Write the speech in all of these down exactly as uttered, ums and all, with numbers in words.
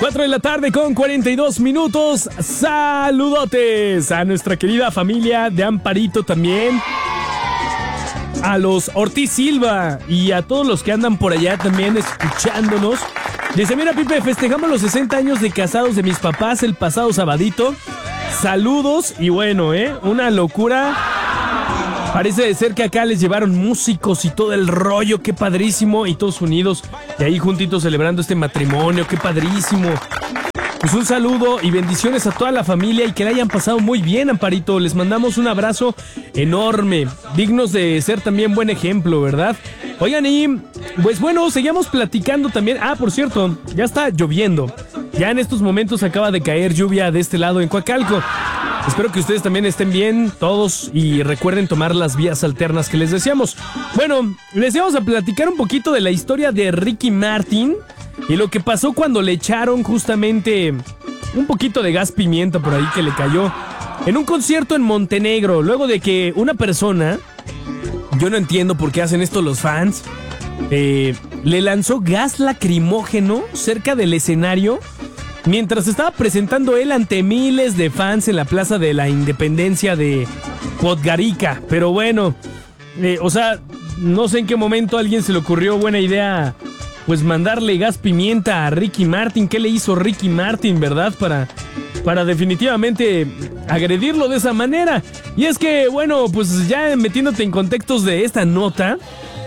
cuatro de la tarde con cuarenta y dos minutos. Saludotes a nuestra querida familia de Amparito también. A los Ortiz Silva y a todos los que andan por allá también escuchándonos. Dice, mira, Pipe, festejamos los sesenta años de casados de mis papás el pasado sabadito. Saludos y bueno, ¿eh? Una locura. Parece de ser que acá les llevaron músicos y todo el rollo, qué padrísimo. Y todos unidos y ahí juntitos celebrando este matrimonio, qué padrísimo. Pues un saludo y bendiciones a toda la familia y que la hayan pasado muy bien, Amparito. Les mandamos un abrazo enorme, dignos de ser también buen ejemplo, ¿verdad? Oigan, y pues bueno, seguimos platicando también. Ah, por cierto, ya está lloviendo. Ya en estos momentos acaba de caer lluvia de este lado en Coacalco. Espero que ustedes también estén bien, todos, y recuerden tomar las vías alternas que les decíamos. Bueno, les íbamos a platicar un poquito de la historia de Ricky Martin y lo que pasó cuando le echaron justamente un poquito de gas pimienta por ahí que le cayó en un concierto en Montenegro, luego de que una persona, yo no entiendo por qué hacen esto los fans, eh, le lanzó gas lacrimógeno cerca del escenario mientras estaba presentando él ante miles de fans en la Plaza de la Independencia de Podgorica. Pero bueno, eh, o sea, no sé en qué momento a alguien se le ocurrió buena idea pues mandarle gas pimienta a Ricky Martin. ¿Qué le hizo Ricky Martin, verdad? Para, para definitivamente agredirlo de esa manera. Y es que, bueno, pues ya metiéndote en contextos de esta nota,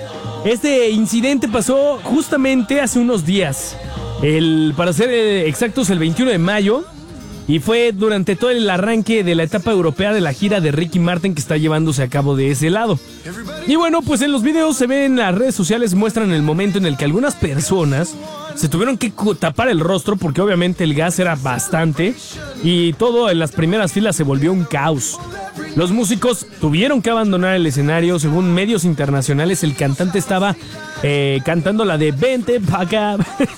este incidente pasó justamente hace unos días. El, para ser exactos, el veintiuno de mayo. Y fue durante todo el arranque de la etapa europea de la gira de Ricky Martin que está llevándose a cabo de ese lado. Y bueno, pues en los videos se ven, las redes sociales muestran el momento en el que algunas personas se tuvieron que tapar el rostro porque obviamente el gas era bastante y todo en las primeras filas se volvió un caos. Los músicos tuvieron que abandonar el escenario. Según medios internacionales, el cantante estaba eh, cantando la de Vente pa' acá.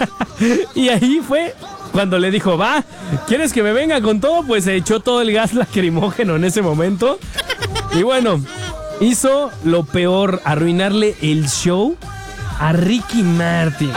Y ahí fue cuando le dijo, va, ¿quieres que me venga con todo? Pues se echó todo el gas lacrimógeno en ese momento. Y bueno, hizo lo peor, arruinarle el show a Ricky Martin.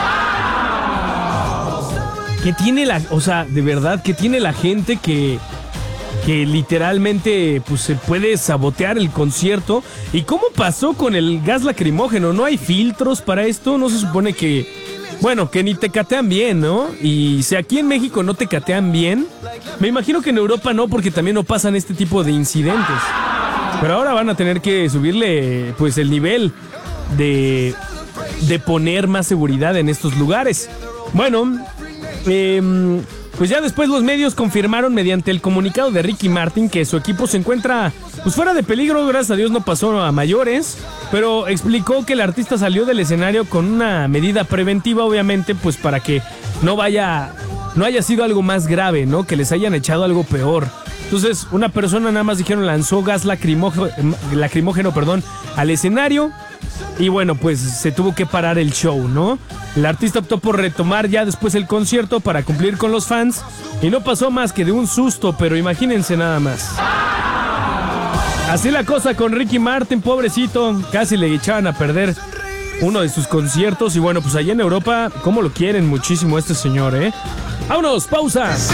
Que tiene la, o sea, de verdad, que tiene la gente que, que literalmente pues se puede sabotear el concierto. ¿Y cómo pasó con el gas lacrimógeno? ¿No hay filtros para esto? ¿No se supone que, bueno, que ni te catean bien, ¿no? Y si aquí en México no te catean bien, me imagino que en Europa no, porque también no pasan este tipo de incidentes. Pero ahora van a tener que subirle pues el nivel de, de poner más seguridad en estos lugares. Bueno, eh, pues ya después los medios confirmaron mediante el comunicado de Ricky Martin que su equipo se encuentra pues fuera de peligro, gracias a Dios no pasó a mayores, pero explicó que el artista salió del escenario con una medida preventiva, obviamente, pues para que no vaya, no haya sido algo más grave, ¿no? Que les hayan echado algo peor. Entonces, una persona nada más dijeron lanzó gas lacrimógeno, lacrimógeno, perdón, al escenario. Y bueno, pues se tuvo que parar el show, ¿no? El artista optó por retomar ya después el concierto para cumplir con los fans. Y no pasó más que de un susto, pero imagínense nada más. Así la cosa con Ricky Martin, pobrecito. Casi le echaban a perder uno de sus conciertos. Y bueno, pues allá en Europa, ¿cómo lo quieren muchísimo a este señor, eh? ¡Vámonos! ¡Pausa!